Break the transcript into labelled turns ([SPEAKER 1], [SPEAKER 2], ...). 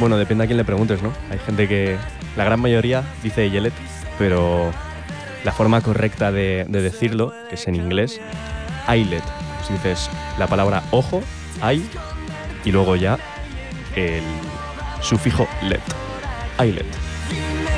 [SPEAKER 1] Bueno, depende a quién le preguntes, ¿no? Hay gente que, la gran mayoría, dice eyelet, pero la forma correcta de decirlo, que es en inglés, eyelet. Si dices la palabra ojo, eye, y luego ya el sufijo let. Eyelet.